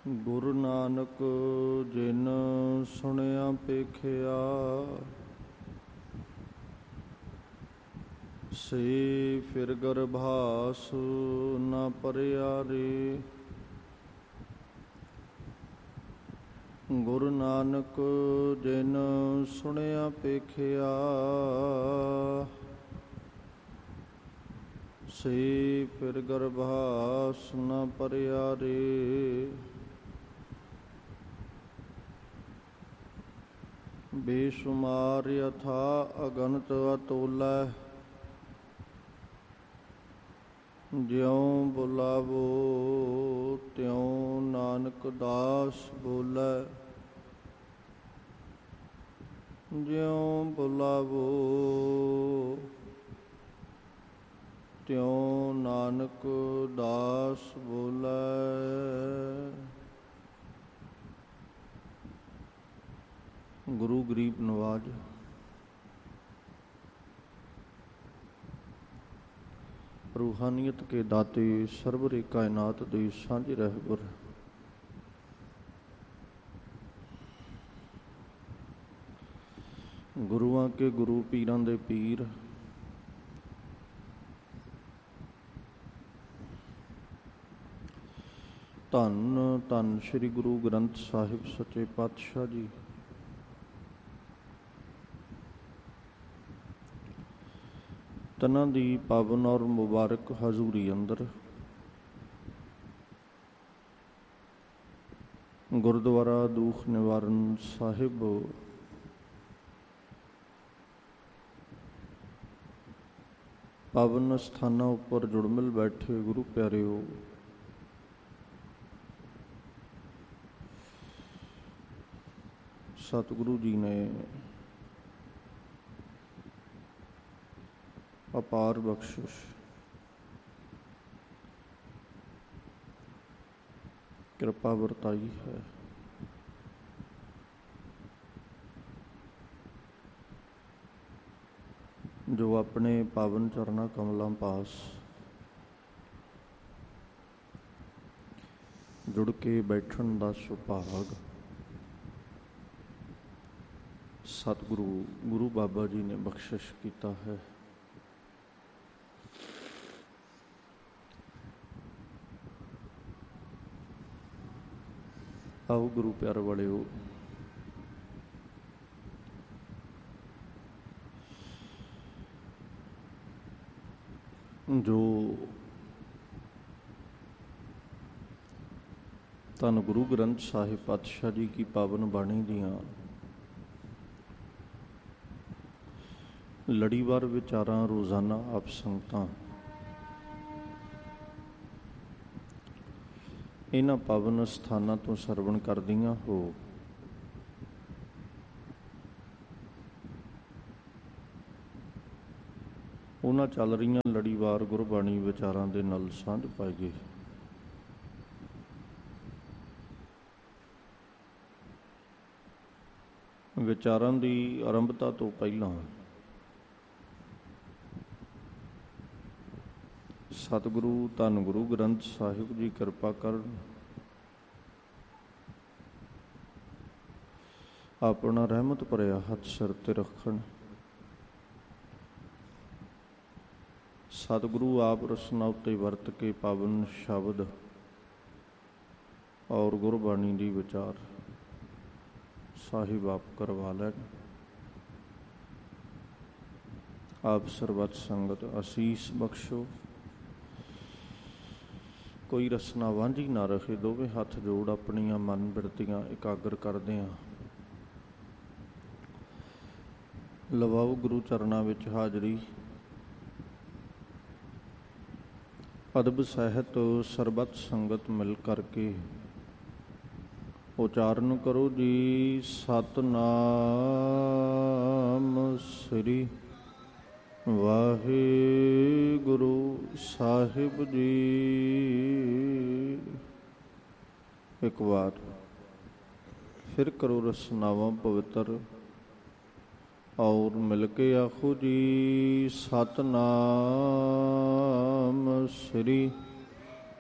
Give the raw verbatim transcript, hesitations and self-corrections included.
ਗੁਰੂ ਨਾਨਕ ਜਿਨ ਸੁਣਿਆ ਪੇਖਿਆ, ਸੇ ਫਿਰ ਗਰਭਾਸ ਨਾ ਪਰਿਆ ਰੇ। ਗੁਰੂ ਨਾਨਕ ਜਿਨ ਸੁਣਿਆ ਪੇਖਿਆ, ਸੇ ਫਿਰ ਗਰਭਾਸ ਨਾ ਪਰਿਆ ਰੇ। ਬੇਸ਼ੁਮਾਰ ਅਥਾ ਅਗਨਤ ਅਤੁਲੈ, ਜਿਉ ਬੁਲਾਵੋ ਤਿਉ ਨਾਨਕ ਦਾਸ ਬੋਲੇ। ਜਿਉ ਬੁਲਾਵੋ ਤਿਉ ਨਾਨਕ ਦਾਸ ਬੋਲੇ। ਗੁਰੂ ਗਰੀਬ ਨਵਾਜ। रूहानियत के दाते सरवर कायनात दे सांझे रहबर, गुरुआं के गुरु पीरां दे पीर, धन धन श्री गुरु ग्रंथ साहिब सच्चे पातशाह जी। तਨਾਂ ਦੀ ਪਾਵਨ ਔਰ ਮੁਬਾਰਕ ਹਜ਼ੂਰੀ ਅੰਦਰ ਗੁਰਦੁਆਰਾ ਦੂਖ ਨਿਵਾਰਨ ਸਾਹਿਬ ਪਾਵਨ ਸਥਾਨਾਂ ਉੱਪਰ ਜੁੜਮਿਲ ਬੈਠੇ ਗੁਰੂ ਪਿਆਰਿਓ, ਸਤਿਗੁਰੂ ਜੀ ਨੇ ਅਪਾਰ ਬਖਸ਼ਿਸ਼ ਕਿਰਪਾ ਵਰਤਾਈ ਹੈ। ਜੋ ਆਪਣੇ ਪਾਵਨ ਚਰਨਾਂ ਕਮਲਾਂ ਪਾਸ ਜੁੜ ਕੇ ਬੈਠਣ ਦਾ ਸੁਭਾਗ ਸਤਿਗੁਰੂ ਗੁਰੂ ਬਾਬਾ ਜੀ ਨੇ ਬਖਸ਼ਿਸ਼ ਕੀਤਾ ਹੈ। ਆਓ ਗੁਰੂ ਪਿਆਰ ਵਾਲਿਓ, ਜੋ ਧੰਨ ਗੁਰੂ ਗ੍ਰੰਥ ਸਾਹਿਬ ਪਾਤਸ਼ਾਹ ਜੀ ਕੀ ਪਾਵਨ ਬਾਣੀ ਦੀਆਂ ਲੜੀਵਾਰ ਵਿਚਾਰਾਂ ਰੋਜ਼ਾਨਾ ਆਪ ਸੰਗਤਾਂ ਇਹਨਾਂ ਪਾਵਨ ਸਥਾਨਾਂ ਤੋਂ ਸਰਵਣ ਕਰਦੀਆਂ ਹੋ, ਉਹਨਾਂ ਚੱਲ ਰਹੀਆਂ ਲੜੀਵਾਰ ਗੁਰਬਾਣੀ ਵਿਚਾਰਾਂ ਦੇ ਨਾਲ ਸਾਂਝ ਪਾਈਏ। ਵਿਚਾਰਾਂ ਦੀ ਆਰੰਭਤਾ ਤੋਂ ਪਹਿਲਾਂ ਸਤਿਗੁਰੂ ਧੰਨ ਗੁਰੂ ਗ੍ਰੰਥ ਸਾਹਿਬ ਜੀ ਕਿਰਪਾ ਕਰਨ, ਆਪਣਾ ਰਹਿਮਤ ਭਰਿਆ ਹੱਥ ਸਿਰ ਤੇ ਰੱਖਣ। ਸਤਿਗੁਰੂ ਆਪ ਰਸਨਾ ਉੱਤੇ ਵਰਤ ਕੇ ਪਾਵਨ ਸ਼ਬਦ ਔਰ ਗੁਰਬਾਣੀ ਦੀ ਵਿਚਾਰ ਸਾਹਿਬ ਆਪ ਕਰਵਾ ਲੈਣ। ਆਪ ਸਰਬੱਤ ਸੰਗਤ ਅਸੀਸ ਬਖਸ਼ੋ। ਕੋਈ ਰਸਨਾ ਵਾਂਝੀ ਨਾ ਰਹੇ। ਦੋਵੇਂ ਹੱਥ ਜੋੜ ਆਪਣੀਆਂ ਮਨ ਬਿਰਤੀਆਂ ਇਕਾਗਰ ਕਰਦੇ ਹਾਂ। ਲਵਾਓ ਗੁਰੂ ਚਰਨਾਂ ਵਿੱਚ ਹਾਜ਼ਰੀ। ਅਦਬ ਸਹਿਤ ਸਰਬੱਤ ਸੰਗਤ ਮਿਲ ਕਰਕੇ ਉਚਾਰਨ ਕਰੋ ਜੀ। ਸਤਿਨਾਮ ਸ੍ਰੀ ਵਾਹਿਗੁਰੂ ਸਾਹਿਬ ਜੀ। ਇੱਕ ਵਾਰ ਫਿਰ ਕਰੋ ਰਸਨਾਵਾਂ ਪਵਿੱਤਰ ਔਰ ਮਿਲ ਕੇ ਆਖੋ ਜੀ। ਸਤਿਨਾਮ ਸ੍ਰੀ